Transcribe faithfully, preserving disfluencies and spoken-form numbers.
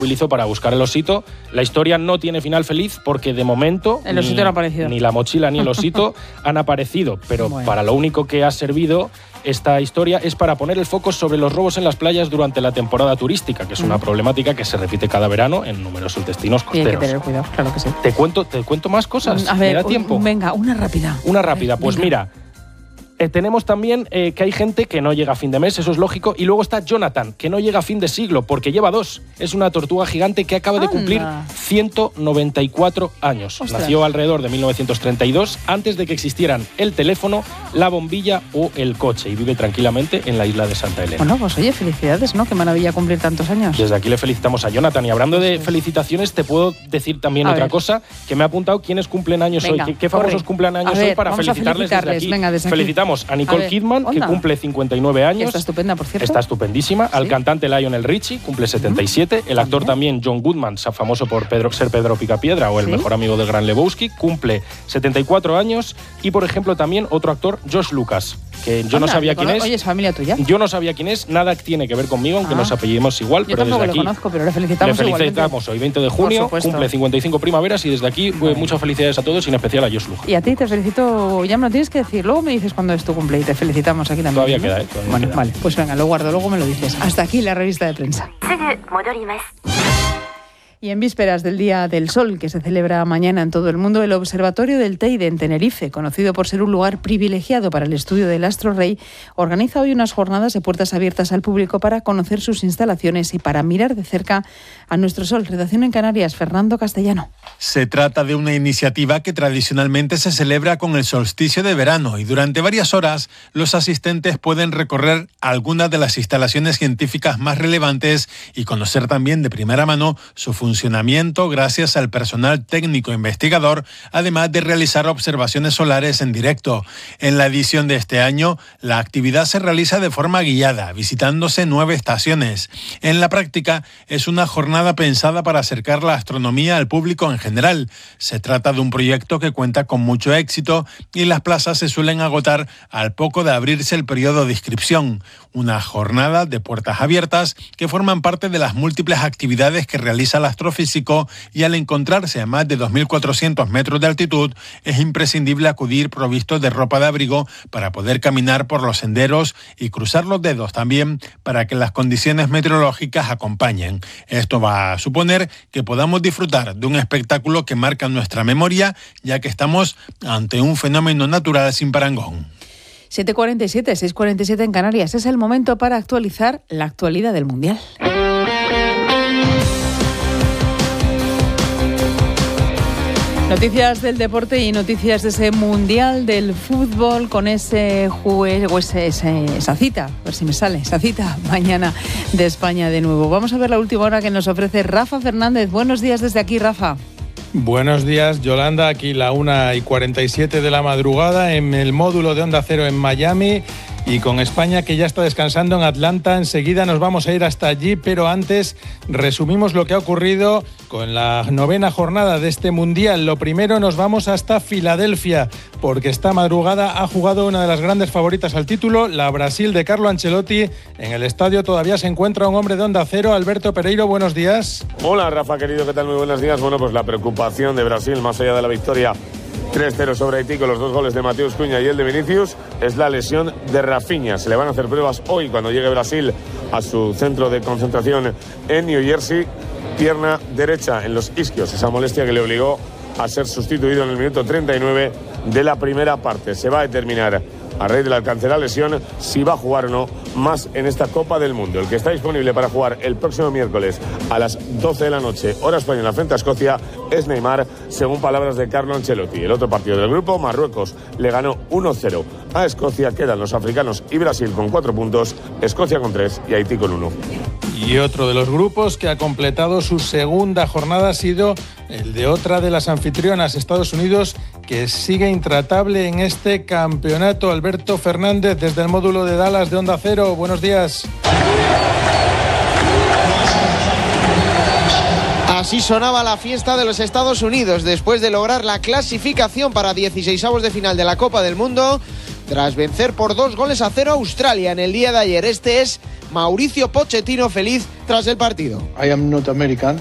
utilizó para buscar el osito. La historia no tiene final feliz porque de momento el osito ni, no ha aparecido. Ni la mochila ni el osito han aparecido, pero bueno, para lo único que ha servido esta historia es para poner el foco sobre los robos en las playas durante la temporada turística, que es mm. una problemática que se repite cada verano en numerosos destinos costeros. Y hay que tener cuidado, claro que sí. ¿Te cuento, te cuento más cosas? A ver, ¿Me da tiempo? Un, venga, una rápida. Una rápida, pues venga. mira... Eh, tenemos también eh, que hay gente que no llega a fin de mes, eso es lógico, y luego está Jonathan, que no llega a fin de siglo, porque lleva dos. Es una tortuga gigante que acaba de Anda. cumplir ciento noventa y cuatro años. Ostras. Nació alrededor de mil novecientos treinta y dos, antes de que existieran el teléfono, la bombilla o el coche, y vive tranquilamente en la isla de Santa Elena. Bueno, pues oye, felicidades, ¿no? Qué maravilla cumplir tantos años. Desde aquí le felicitamos a Jonathan. Y hablando de felicitaciones, te puedo decir también a otra ver. cosa, que me ha apuntado quiénes cumplen años Venga, hoy. ¿Qué, qué famosos corre. cumplen años A ver, hoy para vamos a felicitarles, felicitarles. desde aquí? Venga, desde aquí. Felicitamos a Nicole A ver, Kidman, que onda. cumple cincuenta y nueve años. Está estupenda, por cierto. Está estupendísima. ¿Sí? Al cantante Lionel Richie, cumple setenta y siete. El actor también, John Goodman, famoso por Pedro, ser Pedro Picapiedra o el ¿Sí? mejor amigo del Gran Lebowski, cumple setenta y cuatro años. Y, por ejemplo, también otro actor, Josh Lucas, que yo Anda, no sabía quién cono- es. Oye, ¿es familia tuya? Yo no sabía quién es, nada tiene que ver conmigo, aunque Ah. nos apellidemos igual, Yo pero desde tampoco aquí lo conozco, pero le felicitamos le igualmente. felicitamos hoy, veinte de Por junio, supuesto. cumple cincuenta y cinco primaveras y desde aquí pues, muchas felicidades a todos y en especial a Josh Lucas. Y a ti te felicito, ya me lo tienes que decir, luego me dices cuándo es tu cumple y te felicitamos aquí también. Todavía ¿no? queda, ¿eh? Todavía bueno, queda. vale, pues venga, lo guardo, luego me lo dices. Hasta aquí la revista de prensa. Y en vísperas del Día del Sol, que se celebra mañana en todo el mundo, el Observatorio del Teide en Tenerife, conocido por ser un lugar privilegiado para el estudio del astro rey, organiza hoy unas jornadas de puertas abiertas al público para conocer sus instalaciones y para mirar de cerca a nuestro Sol. Redacción en Canarias, Fernando Castellano. Se trata de una iniciativa que tradicionalmente se celebra con el solsticio de verano y durante varias horas los asistentes pueden recorrer algunas de las instalaciones científicas más relevantes y conocer también de primera mano su funcionamiento gracias al personal técnico investigador, además de realizar observaciones solares en directo. En la edición de este año, la actividad se realiza de forma guiada, visitándose nueve estaciones. En la práctica, es una jornada pensada para acercar la astronomía al público en general. Se trata de un proyecto que cuenta con mucho éxito y las plazas se suelen agotar al poco de abrirse el periodo de inscripción. Una jornada de puertas abiertas que forman parte de las múltiples actividades que realiza el astrofísico y al encontrarse a más de dos mil cuatrocientos metros de altitud es imprescindible acudir provisto de ropa de abrigo para poder caminar por los senderos y cruzar los dedos también para que las condiciones meteorológicas acompañen. Esto va a suponer que podamos disfrutar de un espectáculo que marca nuestra memoria, ya que estamos ante un fenómeno natural sin parangón. siete cuarenta y siete, seis cuarenta y siete en Canarias. Es el momento para actualizar la actualidad del Mundial. Noticias del deporte y noticias de ese Mundial del Fútbol con ese juez, o ese, ese, esa cita, a ver si me sale, esa cita mañana de España de nuevo. Vamos a ver la última hora que nos ofrece Rafa Fernández. Buenos días desde aquí, Rafa. Buenos días, Yolanda. Aquí la una y cuarenta y siete de la madrugada en el módulo de Onda Cero en Miami y con España que ya está descansando en Atlanta. Enseguida nos vamos a ir hasta allí, pero antes resumimos lo que ha ocurrido con la novena jornada de este Mundial. Lo primero, nos vamos hasta Filadelfia, porque esta madrugada ha jugado una de las grandes favoritas al título, la Brasil de Carlo Ancelotti. En el estadio todavía se encuentra un hombre de Onda Cero, Alberto Pereiro. Buenos días. Hola, Rafa, querido, ¿qué tal? Muy buenos días. Bueno, pues la preocupación de Brasil, más allá de la victoria tres cero sobre Haití con los dos goles de Mateus Cunha y el de Vinicius, es la lesión de Rafinha. Se le van a hacer pruebas hoy cuando llegue Brasil a su centro de concentración en New Jersey. Pierna derecha en los isquios, esa molestia que le obligó a ser sustituido en el minuto treinta y nueve de la primera parte. Se va a determinar a raíz del alcance de la lesión si va a jugar o no más en esta Copa del Mundo. El que está disponible para jugar el próximo miércoles a las doce de la noche, hora española, frente a Escocia, es Neymar, según palabras de Carlo Ancelotti. El otro partido del grupo, Marruecos, le ganó uno cero a Escocia. Quedan los africanos y Brasil con cuatro puntos, Escocia con tres y Haití con uno. Y otro de los grupos que ha completado su segunda jornada ha sido el de otra de las anfitrionas, Estados Unidos, que sigue intratable en este campeonato. Alberto Fernández, desde el módulo de Dallas de Onda Cero. Buenos días. Así sonaba la fiesta de los Estados Unidos después de lograr la clasificación para dieciseisavos de final de la Copa del Mundo. tras vencer por dos goles a cero a Australia en el día de ayer. Este es Mauricio Pochettino, feliz tras el partido. I am not American.